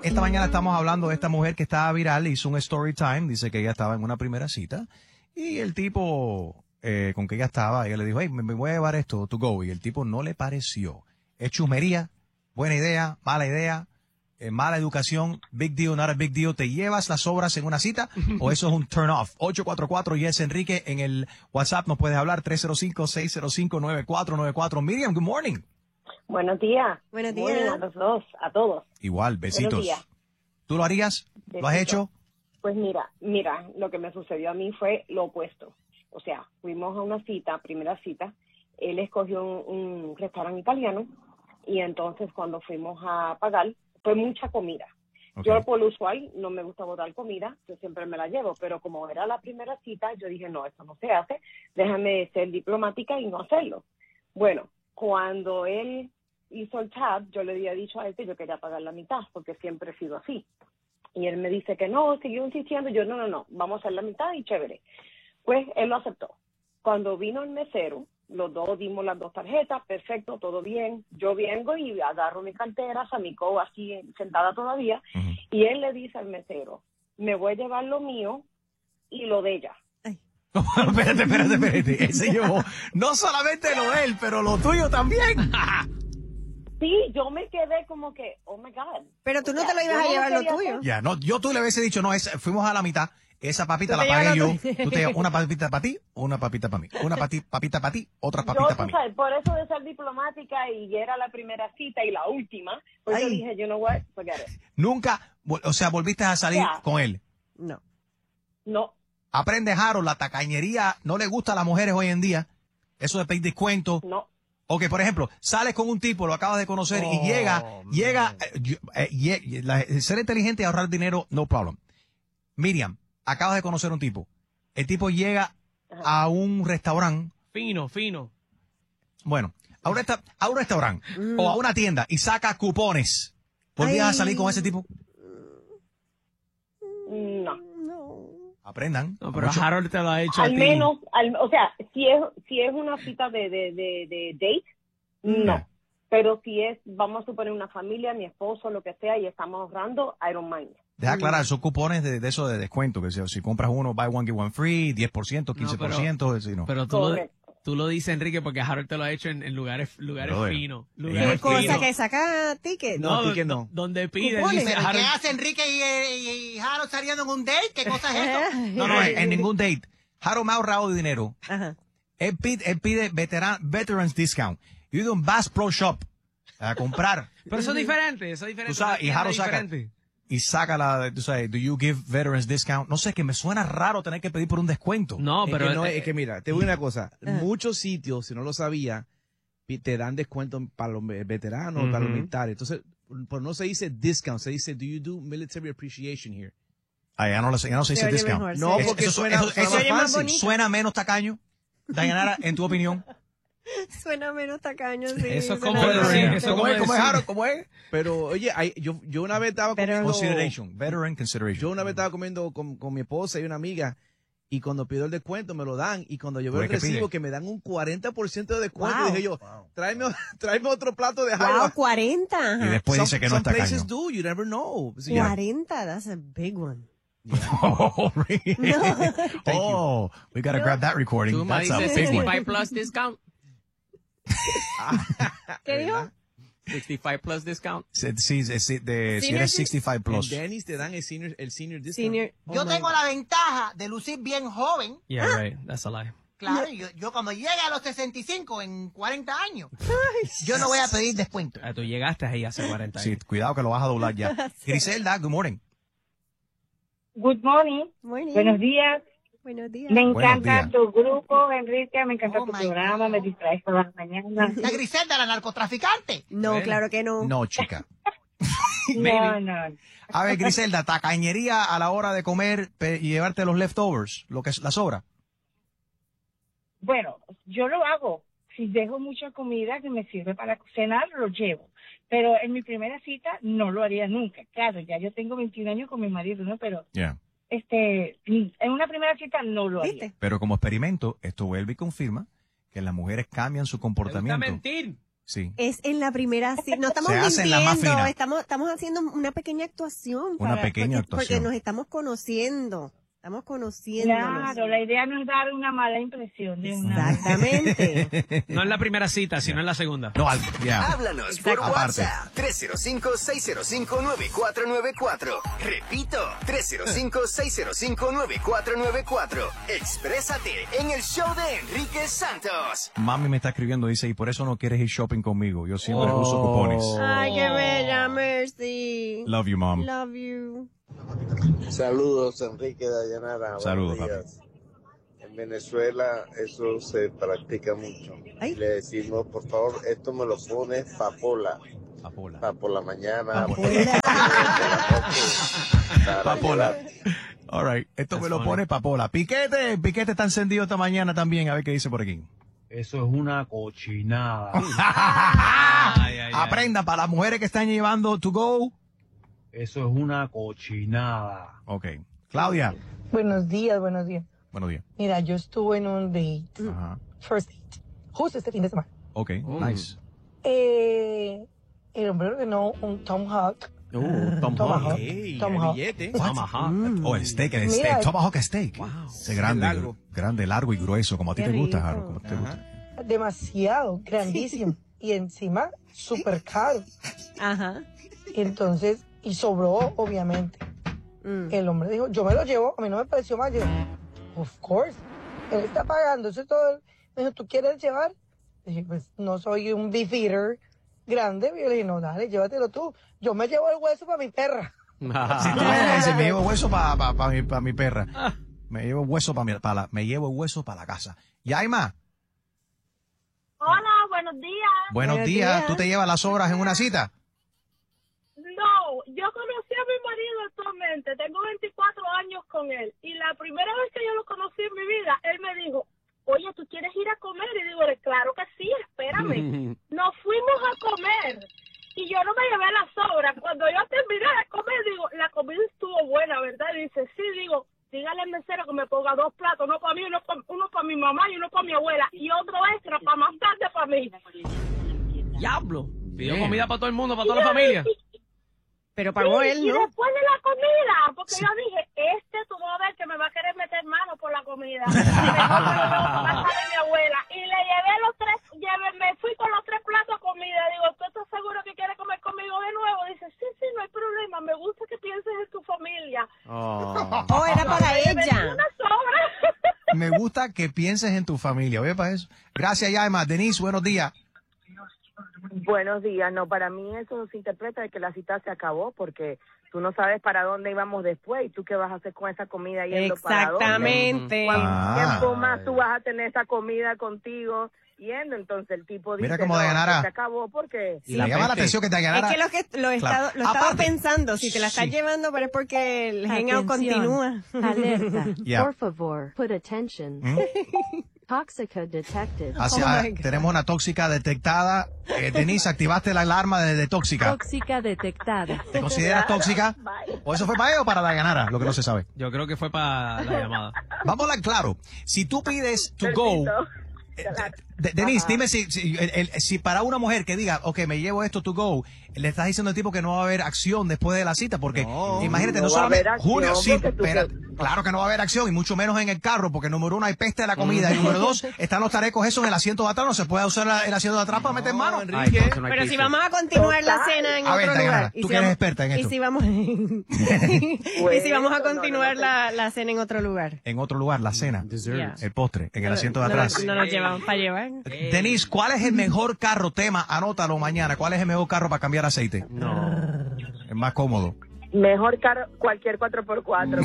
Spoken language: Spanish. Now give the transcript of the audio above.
esta mañana estamos hablando de esta mujer que estaba viral, hizo un story time, dice que ella estaba en una primera cita y el tipo con que ella estaba, ella le dijo, hey, me voy a llevar esto to go, y el tipo no le pareció. Es chusmería, buena idea, mala educación, big deal, not a big deal. ¿Te llevas las sobras en una cita o eso es un turn off? 844 Yes Enrique, en el WhatsApp nos puedes hablar 305-605-9494. Miriam, good morning. Buenos días. Buenos días. Morning a los dos, a todos. Igual, besitos. Buenos días. ¿Tú lo harías? ¿Lo has hecho? Pues mira, lo que me sucedió a mí fue lo opuesto. O sea, fuimos a una cita, primera cita, él escogió un restaurante italiano y entonces cuando fuimos a pagar, fue mucha comida. Okay. Yo por lo usual no me gusta botar comida, yo siempre me la llevo, pero como era la primera cita, yo dije, no, esto no se hace, déjame ser diplomática y no hacerlo. Bueno, cuando él hizo el tab, yo le había dicho a él que yo quería pagar la mitad, porque siempre he sido así. Y él me dice que no, siguió insistiendo, yo no, vamos a hacer la mitad y chévere. Pues él lo aceptó. Cuando vino el mesero, los dos dimos las dos tarjetas, perfecto, todo bien. Yo vengo y agarro mi cartera, mi codo así sentada todavía, y él le dice al mesero, me voy a llevar lo mío y lo de ella. Espérate. Él se llevó no solamente lo de él, pero lo tuyo también. Sí, yo me quedé como que, oh my God. Pero tú no te lo ibas a llevar lo tuyo. Ya, no, yo tú le hubiese dicho, no, fuimos a la mitad, esa papita la pagué yo. Tú te llevas una papita para ti, una papita para mí. Una papita para ti, otra papita para mí. Sabes, por eso de ser diplomática y era la primera cita y la última, pues yo dije, you know what, forget it. Nunca, o sea, volviste a salir con él. No. Aprende, Harold, la tacañería no le gusta a las mujeres hoy en día. Eso de pedir descuento. No. Ok, por ejemplo, sales con un tipo, lo acabas de conocer y llega, ser inteligente y ahorrar dinero, no problem. Miriam, acabas de conocer un tipo. El tipo llega a un restaurante. Fino. Bueno, a un restaurante o a una tienda y saca cupones. ¿Volvías a salir con ese tipo? No. Aprendan. No, pero Harold te lo ha hecho al a ti. menos, o sea, si es una cita de date, no. Pero si es, vamos a suponer una familia, mi esposo, lo que sea, y estamos ahorrando, I don't mind. Deja aclarar, son cupones de eso de descuento, que si compras uno, buy one, get one free, 10%, 15%, no. Pero tú lo dices, Enrique, porque Harold te lo ha hecho en lugares finos. ¿Qué cosa que saca ticket? No, ticket no. Donde pide, dice Harold. ¿Qué hace Enrique y Harold saliendo en un date? ¿Qué cosa es eso? No, en ningún date. Harold me ha ahorrado de dinero. Ajá. Él pide veterans discount. Yo he ido a un Bass Pro Shop a comprar. Pero eso es diferente, Tú sabes, y Harold saca tú sabes, do you give veterans discount? No sé, que me suena raro tener que pedir por un descuento. No, pero es que mira, te voy a decir una cosa. Muchos sitios, si no lo sabía, te dan descuento para los veteranos, para los militares. Entonces, pues no se dice discount, se dice, do you do military appreciation here? Ya no se dice discount. Mejor, no, porque eso suena menos tacaño. Dayanara, en tu opinión. Suena menos tacaño, sí. Eso es como ¿Cómo es? Pero, oye, yo una vez estaba comiendo... Veteran consideration. Yo una vez estaba comiendo con mi esposa y una amiga, y cuando pido el descuento me lo dan, y cuando yo veo el recibo que me dan un 40% de descuento, dije yo, tráeme otro plato de jarro. Wow, 40. Y después dice que no está caño. Some places do, you never know. 40, that's a big one. Yeah. Oh, really? No. We gotta grab that recording. Tú me That's a dices big 65 one. plus discount. ¿Qué dijo? 65 plus discount. Sí, si eres 65 plus. En Denny's te dan el senior discount. Yo tengo la ventaja de lucir bien joven. Yeah, right. That's a lie. Claro, yo cuando llegue a los 65 en 40 años, yo no voy a pedir descuento. Tú llegaste ahí hace 40 años. Sí, cuidado que lo vas a doblar ya. Griselda, good morning. Good morning. Buenos días. Buenos días. Me encanta tu grupo, Enrique. Me encanta tu programa. Me distraes todas las mañanas. ¿La Griselda, la narcotraficante? No, claro que no. No, chica. No. A ver, Griselda, tacañería a la hora de comer y llevarte los leftovers, lo que es la sobra. Bueno, yo lo hago. Si dejo mucha comida que me sirve para cenar, lo llevo. Pero en mi primera cita no lo haría nunca. Claro, ya yo tengo 21 años con mi marido, ¿no? Pero en una primera cita no lo haría. ¿Viste? Pero como experimento, esto vuelve y confirma que las mujeres cambian su comportamiento. ¿Te gusta mentir? Sí. Es en la primera cita. No estamos Se hace en la más mintiendo, fina. estamos haciendo una pequeña actuación. Una pequeña actuación. Porque nos estamos conociendo. Estamos conociéndonos. Claro, la idea no es dar una mala impresión de una. Exactamente. No en la primera cita, sino en la segunda. No, ya. Háblanos por Aparte. WhatsApp 305-605-9494. Repito, 305-605-9494. Exprésate en el show de Enrique Santos. Mami me está escribiendo, dice, y por eso no quieres ir shopping conmigo. Yo siempre uso cupones. Ay, qué bella, Mercy. Love you, mom. Love you. Saludos, Enrique Dayanara. Saludos, Buenos días. En Venezuela eso se practica mucho. Ay. Le decimos, por favor, esto me lo pone papola. Papola. Para por la mañana. Papola. All right. Esto That's me lo funny. pone Papola. Piquete está encendido esta mañana también. A ver qué dice por aquí. Eso es una cochinada. Aprenda para las mujeres que están llevando to go. Eso es una cochinada. Ok. Claudia. Buenos días, buenos días. Buenos días. Mira, yo estuve en un date, Ajá. first date, justo este fin de semana. Ok. Nice. El hombre ordenó un Tomahawk. Tomahawk. Tomahawk. Tomahawk. Oh, el steak, el Mira, steak. Tomahawk steak. Wow. Ese grande, Largo. grande, largo y grueso, como a ti Qué te gusta, rico. Jaro. Como a ti te gusta. Demasiado, grandísimo. Y encima, súper caro. Ajá. Entonces, y sobró, obviamente. El hombre dijo, yo me lo llevo, a mí no me pareció mal. Yo, of course, él está pagando, eso es todo. Me dijo, ¿tú quieres llevar? Dije, pues no soy un beef eater grande. Y yo le dije, no, dale, llévatelo tú. Yo me llevo el hueso para mi perra. Si tú me dices, me llevo hueso para mi perra. Me llevo hueso me llevo hueso para la casa. Yaima, Hola, buenos días. buenos días. ¿Tú te llevas las obras en una cita? No, yo conocí a mi marido actualmente, tengo 24 años con él, y la primera vez que yo lo conocí en mi vida, él me dijo, oye, ¿tú quieres ir a comer? Y digo, claro que sí, espérame. Nos fuimos a comer, y yo no me llevé las sobras. Cuando yo terminé de comer, digo, la comida estuvo buena, ¿verdad? Y dice, sí, digo, dígale al mesero que me ponga 2 platos, uno para mí, uno para mi mamá y uno para mi abuela, y otro extra para más tarde para mí. Diablo. Pidió comida para todo el mundo, para toda la familia. Pero pagó él, Y ¿no? después de la comida, porque yo dije, tú vas a ver que me va a querer meter mano por la comida. Y me mi abuela. Y le llevé me fui con los 3 platos de comida. Digo, ¿tú estás seguro que quieres comer conmigo de nuevo? Dice, sí, no hay problema. Me gusta que pienses en tu familia. Oh, era para ella. Una sobra. Me gusta que pienses en tu familia. Oye, para eso. Gracias, Yaima. Denise, buenos días. Buenos días. No, para mí eso se interpreta de que la cita se acabó porque tú no sabes para dónde íbamos después y tú qué vas a hacer con esa comida yendo para dónde. Exactamente. ¿Cuánto tiempo más tú vas a tener esa comida contigo yendo? Entonces el tipo dice, Mira cómo no, Dayanara. se acabó porque... Y me llama la atención que Dayanara. Es que lo estaba Aparte. pensando. Si te la estás Sí. llevando, pero es porque el hangout continúa. Alerta. Yeah. Por favor, put attention. Tóxica detected. Tenemos una tóxica detectada. Denise, activaste la alarma de tóxica. Tóxica detectada. ¿Te consideras tóxica? ¿O eso fue para ella o para Dayanara? Lo que no se sabe. Yo creo que fue para la llamada. Vamos a hablar claro. Si tú pides to go... Denise, dime si para una mujer que diga, ok, me llevo esto to go, le estás diciendo al tipo que no va a haber acción después de la cita, porque imagínate, no solamente Julio, sí, pero claro que no va a haber acción, y mucho menos en el carro, porque número 1 hay peste de la comida, y número 2 están los tarecos esos en el asiento de atrás, no se puede usar el asiento de atrás para meter mano. Enrique. Pero si vamos a continuar la cena en A ver, otro Dayanara, lugar. tú que eres experta en esto. Y si vamos, y si vamos a continuar la cena en otro lugar. En otro lugar, la cena, Yeah. el postre, en el asiento de atrás. No nos llevamos para llevar. Denise, ¿cuál es el mejor carro? Tema, anótalo mañana. ¿Cuál es el mejor carro para cambiar aceite? No. Es más cómodo. Mejor carro, cualquier 4x4.